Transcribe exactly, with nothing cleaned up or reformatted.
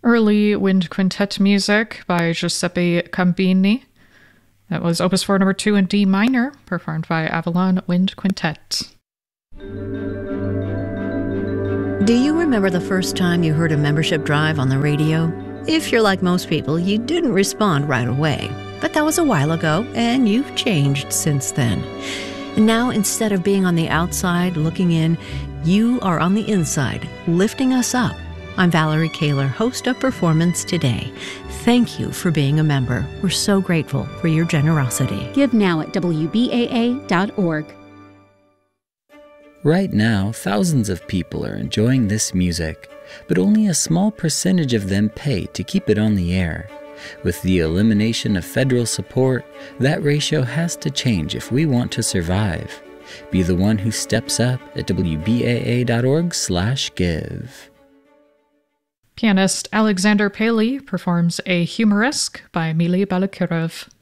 early wind quintet music by Giuseppe Cambini. That was Opus four number two in D minor, performed by Avalon Wind Quintet. Do you remember the first time you heard a membership drive on the radio? If you're like most people, you didn't respond right away. But that was a while ago, and you've changed since then. And now, instead of being on the outside looking in, you are on the inside, lifting us up. I'm Valerie Kaler, host of Performance Today. Thank you for being a member. We're so grateful for your generosity. Give now at W B A A dot org. Right now, thousands of people are enjoying this music, but only a small percentage of them pay to keep it on the air. With the elimination of federal support, that ratio has to change if we want to survive. Be the one who steps up at W B A A dot org slash give. Pianist Alexander Paley performs a Humoresque by Mili Balakirov.